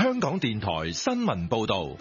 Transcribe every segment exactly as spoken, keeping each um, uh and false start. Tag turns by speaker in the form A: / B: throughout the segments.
A: 香港電台新聞報道。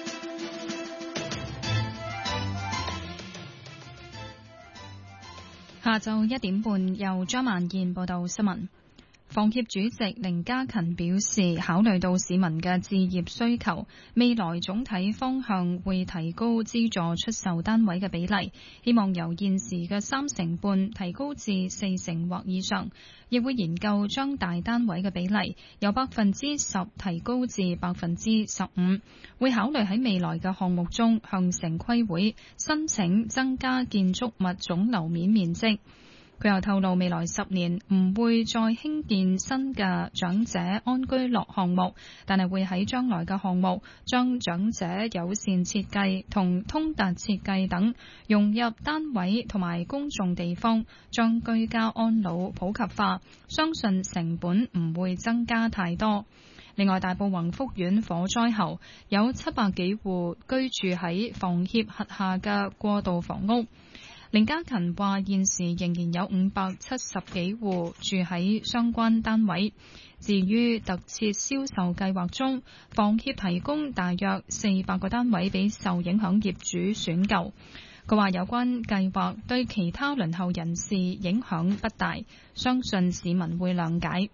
B: 下晝一點半，由張萬燕報道新聞。房協主席凌家勤表示，考慮到市民嘅置業需求，未來總體方向會提高資助出售單位嘅比例，希望由現時嘅三成半提高至四成或以上，亦會研究將大單位嘅比例由百分之十提高至百分之十五，會考慮喺未來嘅項目中向城規會申請增加建築物總樓面面積。佢又透露，未來十年唔會再興建新嘅長者安居樂項目，但係會喺將來嘅項目將長者友善設計同通達設計等融入單位同埋公眾地方，將居家安老普及化，相信成本唔會增加太多。另外，大埔宏福苑火災後有七百幾戶居住喺房協轄下嘅過渡房屋。凌家勤話：現時仍然有五百七十幾戶住喺相關單位。至於特設銷售計劃中，房協提供大約四百個單位俾受影響業主選購。佢話有關計劃對其他輪候人士影響不大，相信市民會諒解。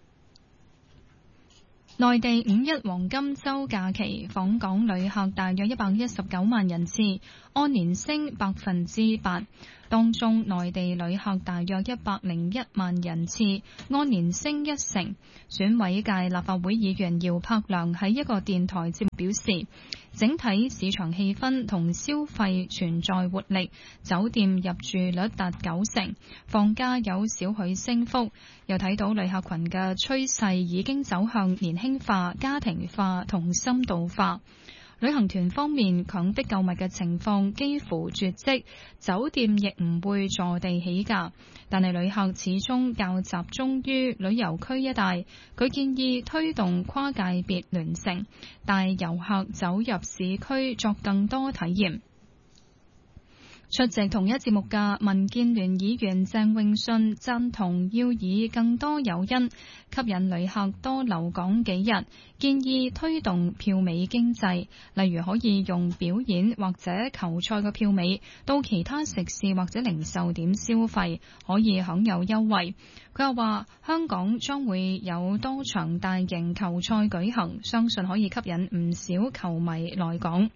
B: 內地五一黃金週假期訪港旅客大約一百一十九萬人次，按年升百分之八。當中內地旅客大約一百零一萬人次，按年升一成。選委界立法會議員姚柏良喺一個電台節目表示，整體市場氣氛同消費存在活力，酒店入住率達九成，房價有少許升幅。又睇到旅客群嘅趨勢已經走向年輕化、家庭化同深度化。旅行團方面，強迫購物嘅情況幾乎絕跡，酒店亦唔會坐地起價，但係旅客始終較集中於旅遊區一帶。佢建議推動跨界別聯乘，帶遊客走入市區作更多體驗。出席同一節目嘅民建聯議員鄭泳舜贊同要以更多誘因吸引旅客多留港幾日，建議推動票尾經濟，例如可以用表演或者球賽嘅票尾到其他食肆或者零售點消費，可以享有優惠。佢又話香港將會有多場大型球賽舉行，相信可以吸引唔少球迷來港。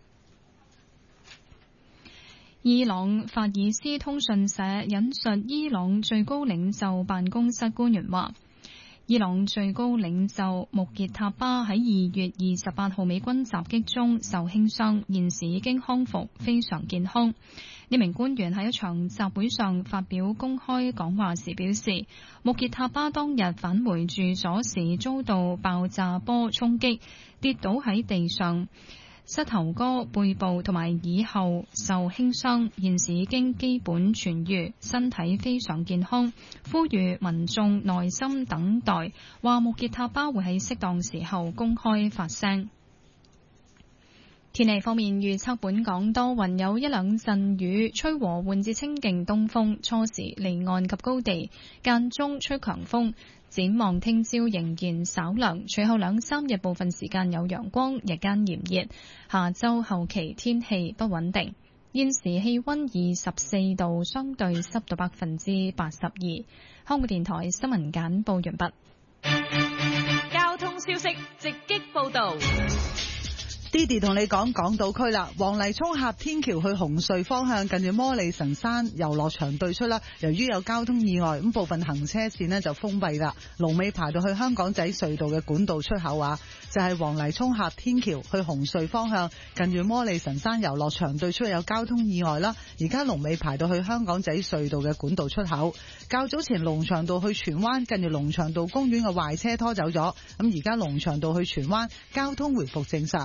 B: 伊朗法爾斯通訊社引述伊朗最高領袖辦公室官員話，伊朗最高領袖穆傑塔巴喺二月二十八號美軍襲擊中受輕傷，現時已經康復，非常健康。呢名官員喺一場集會上發表公開講話時表示，穆傑塔巴當日返回住所時遭到爆炸波衝擊，跌倒喺地上，膝頭哥、背部同埋耳後受輕傷，現時已經基本痊癒，身體非常健康。呼籲民眾耐心等待，話穆傑塔巴會喺適當時候公開發聲。天氣方面預測，本港多雲，有一兩陣雨，吹和緩至清勁東風，初時離岸及高地間中吹強風。展望聽朝仍然稍涼，隨後兩三日部分時間有陽光，日間炎熱。下周後期天氣不穩定。現時氣溫二十四度，相對濕度百分之八十二。香港電台新聞簡報完畢。
C: 交通消息直擊報道。
D: Didi 同你講港島區啦，黃泥涌峽天橋去紅隧方向近住摩利臣山遊樂場對出啦，由於有交通意外，咁部分行車線呢就封閉啦，龍尾排到去香港仔隧道嘅管道出口啊，就係黃泥涌峽天橋去紅隧方向近住摩利臣山遊樂場對出有交通意外啦，而家龍尾排到去香港仔隧道嘅管道出口。較早前龍翔道去荃灣近住龍翔道公園嘅壞車拖走咗，咁而家龍翔道去荃灣交通回復正常。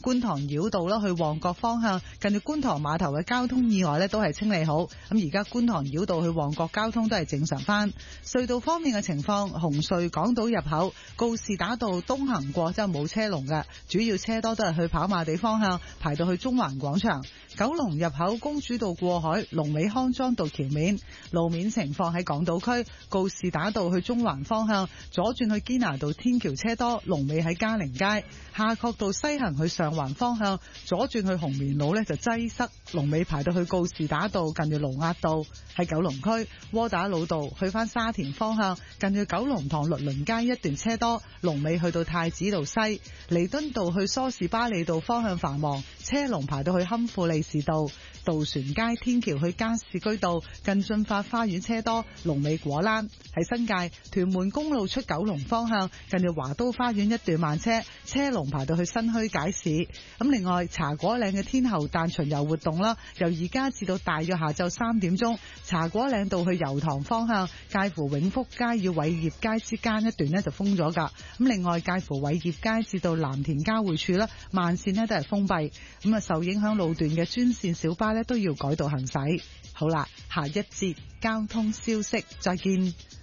D: 觀塘繞道啦去旺角方向，近住觀塘碼頭嘅交通意外咧都係清理好。咁而家觀塘繞道去旺角交通都係正常翻。隧道方面嘅情況，紅隧港島入口告士打道東行過之後冇車龍嘅，主要車多都係去跑馬地方向，排到去中環廣場。九龍入口公主道過海，龍尾康莊道橋面。路面情況喺港島區告士打道去中環方向，左轉去堅拿道天橋車多，龍尾喺嘉寧街。夏慤道西行去上環方向，左轉去紅棉路呢就擠塞，龍尾排到去告士打道近住盧押道。喺九龍區窩打老道去翻沙田方向，近住九龍塘律倫街一段車多，龍尾去到太子道西。彌敦道去梳士巴利道方向繁忙，車龍排到去堪富利士道。渡船街天橋去加士居道近駿發花園車多，龍尾果欄。喺新界屯門公路出九龍方向，近住華都花園一段慢車，車龍排到去新墟街市。咁另外茶果嶺嘅天后誕巡遊活動啦，由而家至到大約下晝三點鐘，茶果嶺道去油塘方向介乎永福街與偉業街之間一段呢就封咗噶。咁另外介乎偉業街至到藍田交匯處啦，慢線呢都係封閉。咁啊受影響路段嘅專線小巴呢都要改道行駛。好啦，下一節交通消息再見。